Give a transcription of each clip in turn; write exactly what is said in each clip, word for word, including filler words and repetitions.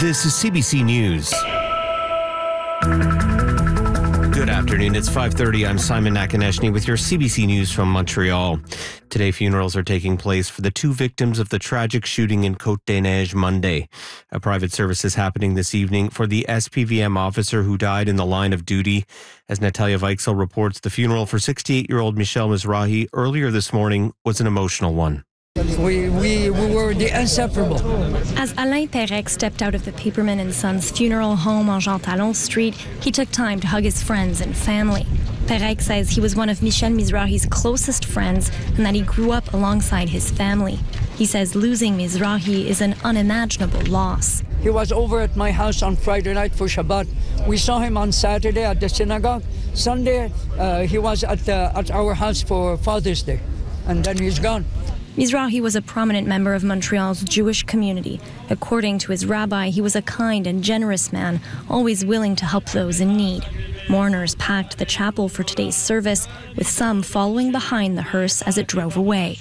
This is C B C News. Good afternoon. It's five thirty. I'm Simon Nakaneshny with your C B C News from Montreal. Today, funerals are taking place for the two victims of the tragic shooting in Côte-des-Neiges Monday. A private service is happening this evening for the S P V M officer who died in the line of duty. As Natalia Weichsel reports, the funeral for sixty-eight-year-old Michel Mizrahi earlier this morning was an emotional one. We, we, we were the inseparable. As Alain Perec stepped out of the Paperman and Sons funeral home on Jean Talon Street, he took time to hug his friends and family. Perec says he was one of Michel Mizrahi's closest friends and that he grew up alongside his family. He says losing Mizrahi is an unimaginable loss. He was over at my house on Friday night for Shabbat. We saw him on Saturday at the synagogue. Sunday, uh, he was at, uh, at our house for Father's Day, and then he's gone. Mizrahi was a prominent member of Montreal's Jewish community. According to his rabbi, he was a kind and generous man, always willing to help those in need. Mourners packed the chapel for today's service, with some following behind the hearse as it drove away.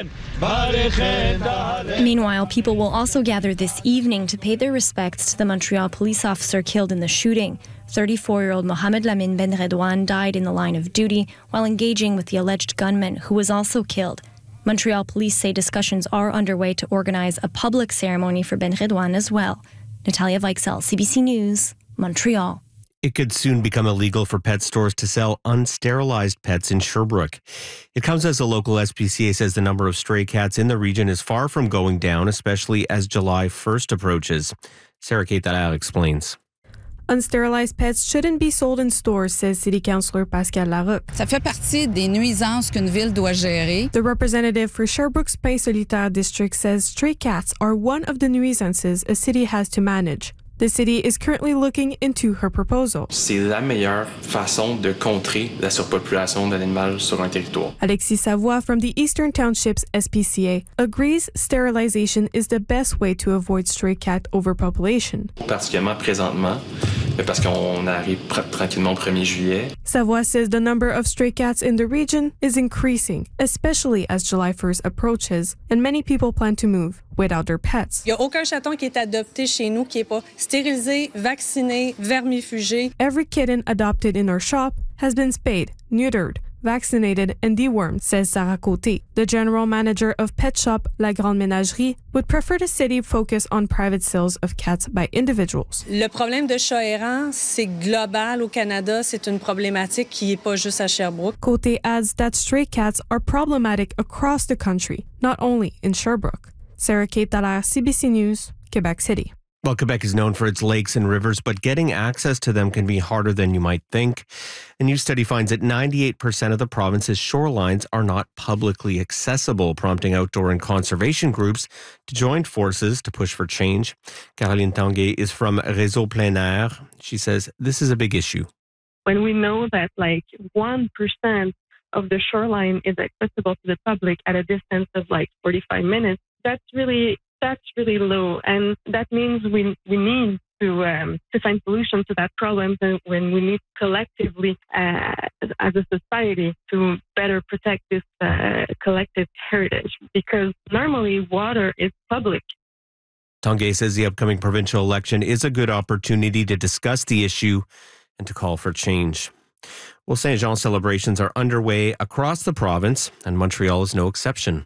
Meanwhile, people will also gather this evening to pay their respects to the Montreal police officer killed in the shooting. thirty-four-year-old Mohamed Lamine Ben Redouane died in the line of duty while engaging with the alleged gunman, who was also killed. Montreal police say discussions are underway to organize a public ceremony for Ben Redouane as well. Natalia Weichsel, C B C News, Montreal. It could soon become illegal for pet stores to sell unsterilized pets in Sherbrooke. It comes as the local S P C A says the number of stray cats in the region is far from going down, especially as July first approaches. Sarah Kate Dallaire explains. Unsterilized pets shouldn't be sold in stores, says City Councillor Pascal Larocque. Ça fait partie des nuisances qu'une ville doit gérer. The representative for Sherbrooke's Pain Solitaire district says stray cats are one of the nuisances a city has to manage. The city is currently looking into her proposal. C'est la meilleure façon de contrer la surpopulation d'animaux sur un territoire. Alexis Savoie from the Eastern Townships S P C A agrees sterilization is the best way to avoid stray cat overpopulation. Particulièrement présentement, parce qu'on arrive tranquillement au premier juillet. Savoie says the number of stray cats in the region is increasing, especially as July first approaches, and many people plan to move without their pets. Il n'y a aucun chaton qui est adopté chez nous qui n'est pas stérilisé, vacciné, vermifugé. Every kitten adopted in our shop has been spayed, neutered, vaccinated, and dewormed, says Sarah Côté. The general manager of pet shop La Grande Ménagerie would prefer the city focus on private sales of cats by individuals. Le problème de chats errants, c'est global au Canada. C'est une problématique qui n'est pas juste à Sherbrooke. Côté adds that stray cats are problematic across the country, not only in Sherbrooke. Sarah Kate Dallaire, C B C News, Quebec City. Well, Quebec is known for its lakes and rivers, but getting access to them can be harder than you might think. A new study finds that ninety-eight percent of the province's shorelines are not publicly accessible, prompting outdoor and conservation groups to join forces to push for change. Caroline Tanguay is from Réseau Plein Air. She says this is a big issue. When we know that like one percent of the shoreline is accessible to the public at a distance of like forty-five minutes, that's really That's really low, and that means we we need to um, to find solutions to that problem, and when we need collectively uh, as a society to better protect this uh, collective heritage, because normally water is public. Tanguay says the upcoming provincial election is a good opportunity to discuss the issue and to call for change. Well, Saint Jean celebrations are underway across the province, and Montreal is no exception.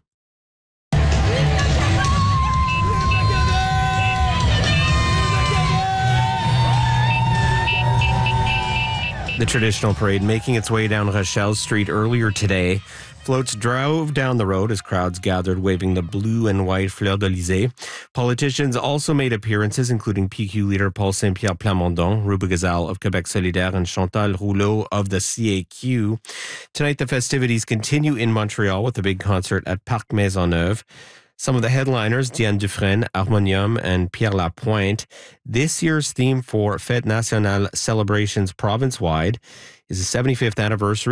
The traditional parade making its way down Rochelle Street earlier today. Floats drove down the road as crowds gathered waving the blue and white Fleur de Lysée. Politicians also made appearances, including P Q leader Paul Saint-Pierre Plamondon, Ruba Gazal of Quebec Solidaire, and Chantal Rouleau of the C A Q. Tonight, the festivities continue in Montreal with a big concert at Parc Maisonneuve. Some of the headliners, Diane Dufresne, Harmonium, and Pierre Lapointe. This year's theme for Fête Nationale celebrations province-wide is the seventy-fifth anniversary